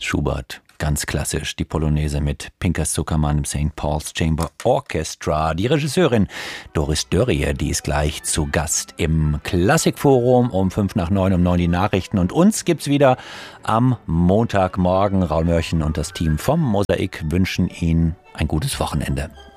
Schubert, ganz klassisch, die Polonaise mit Pinkas Zuckermann im St. Paul's Chamber Orchestra. Die Regisseurin Doris Dörrie, die ist gleich zu Gast im Klassikforum um 8:55, um 9 die Nachrichten. Und uns gibt's wieder am Montagmorgen. Raul Mörchen und das Team vom Mosaik wünschen Ihnen ein gutes Wochenende.